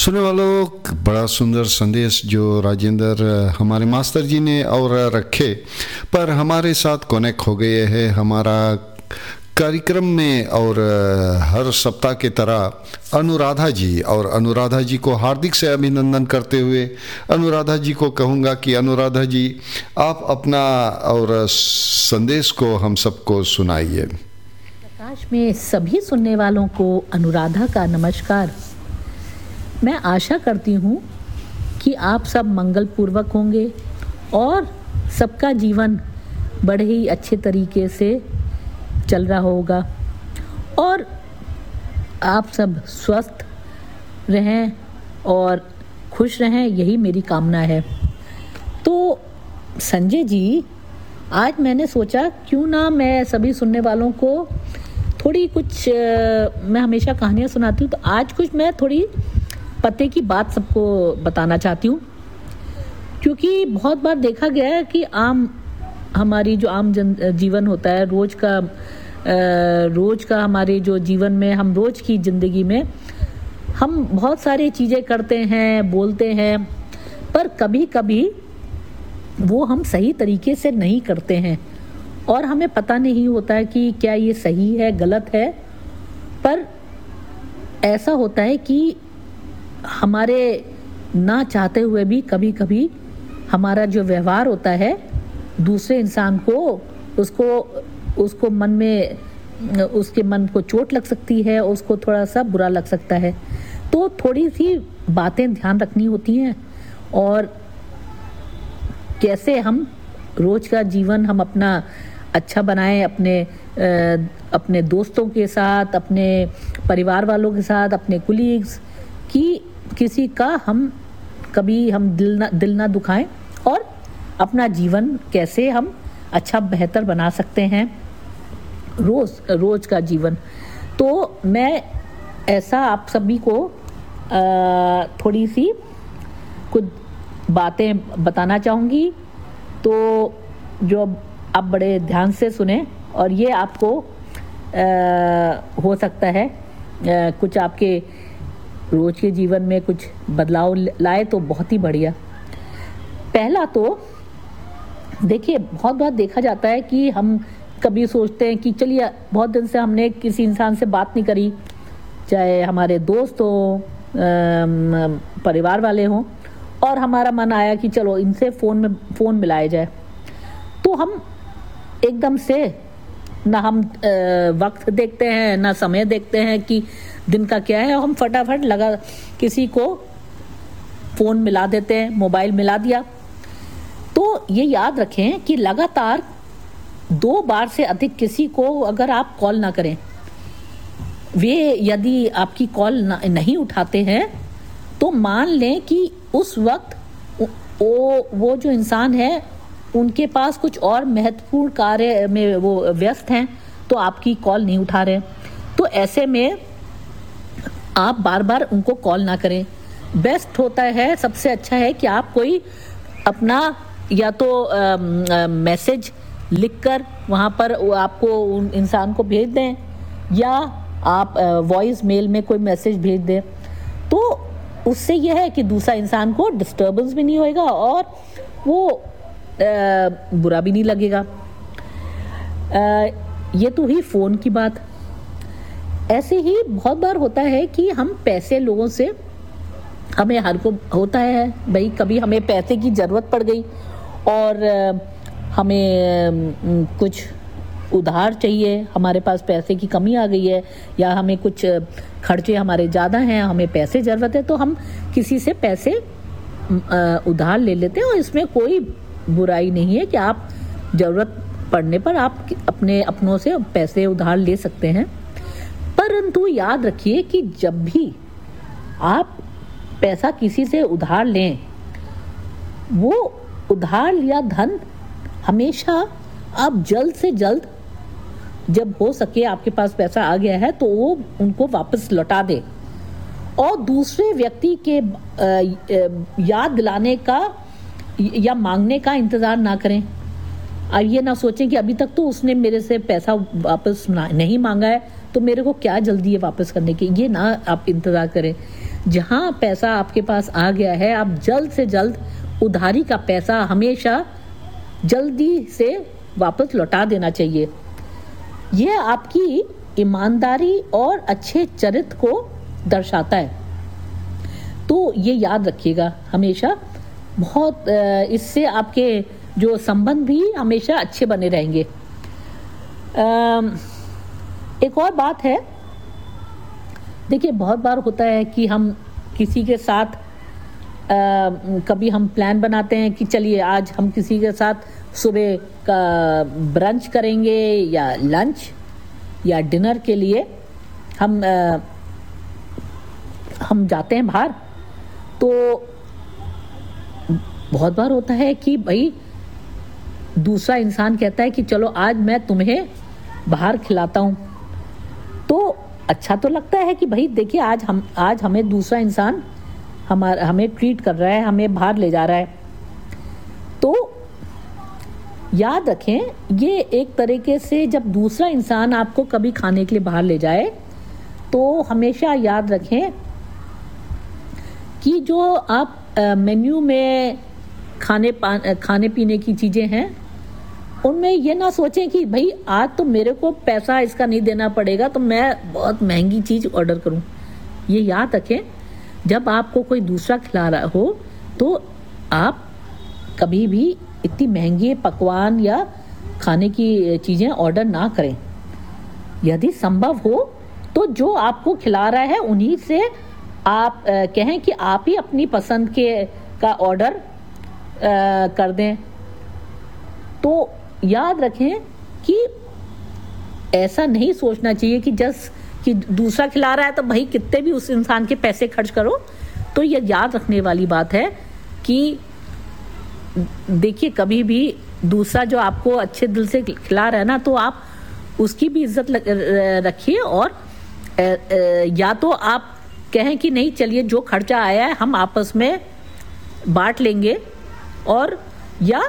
सुनने वालों, बड़ा सुंदर संदेश जो राजेंद्र हमारे मास्टर जी ने और रखे, पर हमारे साथ कनेक्ट हो गए हैं हमारा कार्यक्रम में। और हर सप्ताह की तरह अनुराधा जी, और अनुराधा जी को हार्दिक से अभिनंदन करते हुए अनुराधा जी को कहूँगा कि अनुराधा जी, आप अपना और संदेश को हम सबको सुनाइए। प्रकाश में सभी सुनने वालों को अनुराधा का नमस्कार। मैं आशा करती हूँ कि आप सब मंगल पूर्वक होंगे और सबका जीवन बड़े ही अच्छे तरीके से चल रहा होगा और आप सब स्वस्थ रहें और खुश रहें, यही मेरी कामना है। तो संजय जी, आज मैंने सोचा क्यों ना मैं सभी सुनने वालों को थोड़ी कुछ मैं हमेशा कहानियाँ सुनाती हूँ, तो आज कुछ मैं थोड़ी पते की बात सबको बताना चाहती हूँ। क्योंकि बहुत बार देखा गया है कि हमारी जो जीवन होता है, रोज का हमारे जो जीवन में, हम रोज की ज़िंदगी में हम बहुत सारी चीज़ें करते हैं, बोलते हैं, पर कभी कभी वो हम सही तरीके से नहीं करते हैं और हमें पता नहीं होता है कि क्या ये सही है, गलत है। पर ऐसा होता है कि हमारे ना चाहते हुए भी कभी कभी हमारा जो व्यवहार होता है दूसरे इंसान को, उसको मन में, उसके मन को चोट लग सकती है, उसको थोड़ा सा बुरा लग सकता है। तो थोड़ी सी बातें ध्यान रखनी होती हैं और कैसे हम रोज का जीवन हम अपना अच्छा बनाएं, अपने दोस्तों के साथ, अपने परिवार वालों के साथ, अपने कुलीग्स की, किसी का कभी हम दिल ना दुखाएं और अपना जीवन कैसे हम अच्छा बेहतर बना सकते हैं रोज का जीवन। तो मैं ऐसा आप सभी को थोड़ी सी कुछ बातें बताना चाहूँगी, तो जो आप बड़े ध्यान से सुने और ये आपको हो सकता है कुछ आपके रोज के जीवन में कुछ बदलाव लाए, तो बहुत ही बढ़िया। पहला तो देखिए, बहुत बार देखा जाता है कि हम कभी सोचते हैं कि चलिए बहुत दिन से हमने किसी इंसान से बात नहीं करी, चाहे हमारे दोस्त हो, परिवार वाले हों, और हमारा मन आया कि चलो इनसे फ़ोन मिलाया जाए। तो हम एकदम से ना हम वक्त देखते हैं, ना समय देखते हैं कि दिन का क्या है, हम फटाफट किसी को फ़ोन मिला देते हैं, मोबाइल मिला दिया। तो ये याद रखें कि लगातार 2 बार से अधिक किसी को अगर आप कॉल ना करें, वे यदि आपकी कॉल नहीं उठाते हैं, तो मान लें कि उस वक्त वो जो इंसान है उनके पास कुछ और महत्वपूर्ण कार्य में वो व्यस्त हैं, तो आपकी कॉल नहीं उठा रहे। तो ऐसे में आप बार बार उनको कॉल ना करें। बेस्ट होता है, सबसे अच्छा है कि आप कोई अपना या तो मैसेज लिखकर वहाँ पर आपको उन इंसान को भेज दें, या आप वॉइस मेल में कोई मैसेज भेज दें। तो उससे यह है कि दूसरा इंसान को डिस्टर्बेंस भी नहीं होएगा और वो बुरा भी नहीं लगेगा। ये तो ही फ़ोन की बात। ऐसे ही बहुत बार होता है कि हम पैसे लोगों से, हमें हर को होता है भाई, कभी हमें पैसे की ज़रूरत पड़ गई और हमें कुछ उधार चाहिए, हमारे पास पैसे की कमी आ गई है, या हमें कुछ खर्चे हमारे ज़्यादा हैं, हमें पैसे ज़रूरत है, तो हम किसी से पैसे उधार ले लेते हैं। और इसमें कोई बुराई नहीं है कि आप ज़रूरत पड़ने पर आप अपनों से पैसे उधार ले सकते हैं। परंतु याद रखिए कि जब भी आप पैसा किसी से उधार लें, वो उधार लिया धन हमेशा आप जल्द से जल्द, जब हो सके आपके पास पैसा आ गया है, तो वो उनको वापस लौटा दे और दूसरे व्यक्ति के याद दिलाने का या मांगने का इंतज़ार ना करें। अब ये ना सोचें कि अभी तक तो उसने मेरे से पैसा वापस नहीं मांगा है, तो मेरे को क्या जल्दी है वापस करने की, ये ना आप इंतज़ार करें। जहाँ पैसा आपके पास आ गया है, आप जल्द से जल्द उधारी का पैसा हमेशा जल्दी से वापस लौटा देना चाहिए। यह आपकी ईमानदारी और अच्छे चरित्र को दर्शाता है। तो ये याद रखिएगा हमेशा, बहुत इससे आपके जो संबंध भी हमेशा अच्छे बने रहेंगे। एक और बात है, देखिए बहुत बार होता है कि हम किसी के साथ कभी हम प्लान बनाते हैं कि चलिए आज हम किसी के साथ सुबह का ब्रंच करेंगे या लंच या डिनर के लिए हम जाते हैं बाहर। तो बहुत बार होता है कि भाई दूसरा इंसान कहता है कि चलो आज मैं तुम्हें बाहर खिलाता हूँ। तो अच्छा तो लगता है कि भाई देखिए आज हमें दूसरा इंसान हमें ट्रीट कर रहा है, हमें बाहर ले जा रहा है। तो याद रखें, ये एक तरीके से जब दूसरा इंसान आपको कभी खाने के लिए बाहर ले जाए तो हमेशा याद रखें कि जो आप मेन्यू में खाने पीने की चीज़ें हैं उनमें ये ना सोचें कि भाई आज तो मेरे को पैसा इसका नहीं देना पड़ेगा तो मैं बहुत महंगी चीज़ ऑर्डर करूं। ये याद रखें, जब आपको कोई दूसरा खिला रहा हो तो आप कभी भी इतनी महंगी पकवान या खाने की चीज़ें ऑर्डर ना करें। यदि संभव हो तो जो आपको खिला रहा है उन्हीं से आप कहें कि आप ही अपनी पसंद का ऑर्डर कर दें। तो याद रखें कि ऐसा नहीं सोचना चाहिए कि दूसरा खिला रहा है तो भाई कितने भी उस इंसान के पैसे खर्च करो। तो ये याद रखने वाली बात है कि देखिए कभी भी दूसरा जो आपको अच्छे दिल से खिला रहा है ना, तो आप उसकी भी इज्जत रखिए। और या तो आप कहें कि नहीं चलिए जो खर्चा आया है हम आपस में बांट लेंगे, और या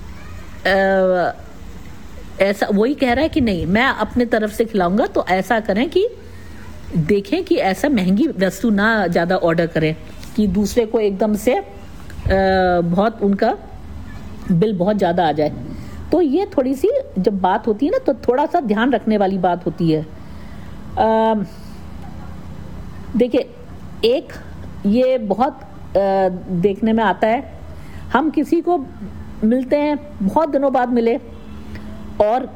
ऐसा वही कह रहा है कि नहीं मैं अपने तरफ से खिलाऊंगा, तो ऐसा करें कि देखें कि ऐसा महंगी वस्तु ना ज़्यादा ऑर्डर करें कि दूसरे को एकदम से बहुत उनका बिल बहुत ज़्यादा आ जाए। तो ये थोड़ी सी जब बात होती है ना तो थोड़ा सा ध्यान रखने वाली बात होती है। देखिए एक ये बहुत देखने में आता है, हम किसी को मिलते हैं, बहुत दिनों बाद मिले और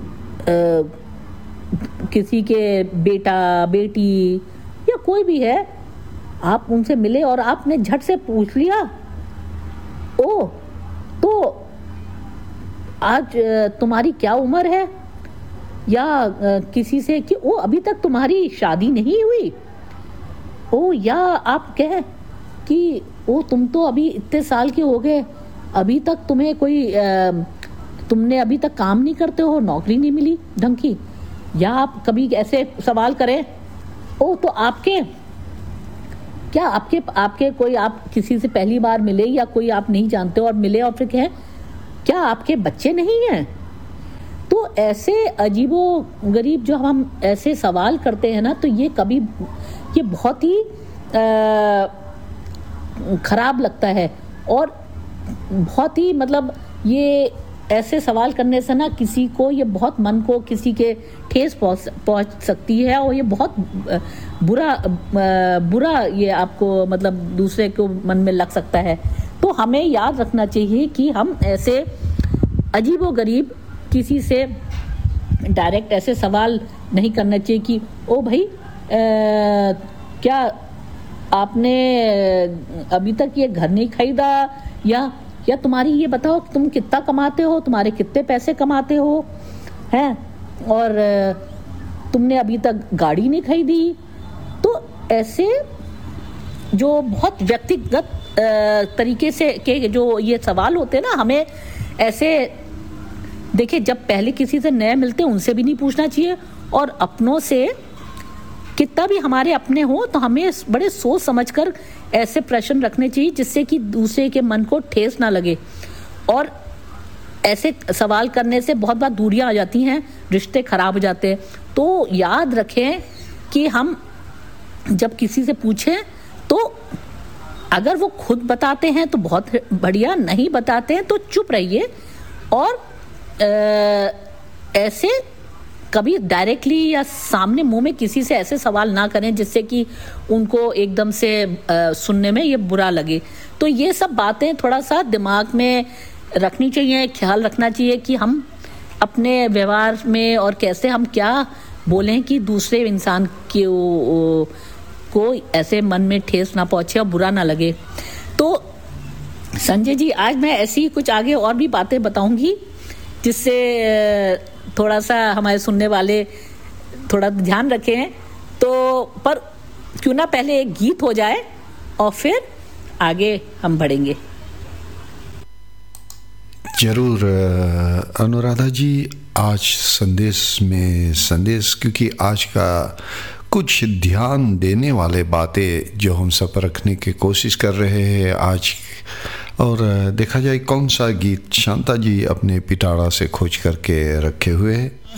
किसी के बेटा बेटी या कोई भी है, आप उनसे मिले और आपने झट से पूछ लिया, ओ तो आज तुम्हारी क्या उम्र है, या किसी से कि ओ अभी तक तुम्हारी शादी नहीं हुई, ओ या आप कहें कि ओ तुम तो अभी इतने साल के हो गए, अभी तक तुम्हें कोई तुमने अभी तक काम नहीं करते हो, नौकरी नहीं मिली ढंग की। या आप कभी ऐसे सवाल करें, ओ तो आपके कोई आप किसी से पहली बार मिले या कोई आप नहीं जानते हो और मिले और फिर कहें क्या आपके बच्चे नहीं हैं। तो ऐसे अजीबो गरीब जो हम ऐसे सवाल करते हैं ना, तो ये बहुत ही खराब लगता है और बहुत ही मतलब ये ऐसे सवाल करने से ना किसी को ये बहुत मन को किसी के ठेस पहुंच सकती है और ये बहुत बुरा ये आपको मतलब दूसरे को मन में लग सकता है। तो हमें याद रखना चाहिए कि हम ऐसे अजीबोगरीब किसी से डायरेक्ट ऐसे सवाल नहीं करना चाहिए कि ओ भाई क्या आपने अभी तक ये घर नहीं खरीदा, या तुम्हारी ये बताओ कि तुम कितना कमाते हो, तुम्हारे कितने पैसे कमाते हो हैं, और तुमने अभी तक गाड़ी नहीं खरीदी। तो ऐसे जो बहुत व्यक्तिगत तरीके से के जो ये सवाल होते हैं ना, हमें ऐसे देखिए जब पहले किसी से नए मिलते हैं उनसे भी नहीं पूछना चाहिए, और अपनों से कितना भी हमारे अपने हो तो हमें बड़े सोच समझकर ऐसे प्रश्न रखने चाहिए जिससे कि दूसरे के मन को ठेस ना लगे। और ऐसे सवाल करने से बहुत बार दूरियां आ जाती हैं, रिश्ते खराब हो जाते हैं। तो याद रखें कि हम जब किसी से पूछें तो अगर वो खुद बताते हैं तो बहुत बढ़िया, नहीं बताते हैं तो चुप रहिए। और ऐसे कभी डायरेक्टली या सामने मुंह में किसी से ऐसे सवाल ना करें जिससे कि उनको एकदम से सुनने में ये बुरा लगे। तो ये सब बातें थोड़ा सा दिमाग में रखनी चाहिए, ख्याल रखना चाहिए कि हम अपने व्यवहार में और कैसे हम क्या बोलें कि दूसरे इंसान को ऐसे मन में ठेस ना पहुंचे और बुरा ना लगे। तो संजय जी, आज मैं ऐसी ही कुछ आगे और भी बातें बताऊंगी जिससे थोड़ा सा हमारे सुनने वाले थोड़ा ध्यान रखें। तो पर क्यों ना पहले एक गीत हो जाए और फिर आगे हम बढ़ेंगे। जरूर अनुराधा जी, आज संदेश क्योंकि आज का कुछ ध्यान देने वाले बातें जो हम सब रखने की कोशिश कर रहे हैं आज। और देखा जाए कौन सा गीत शांता जी अपने पिटारा से खोज करके रखे हुए हैं।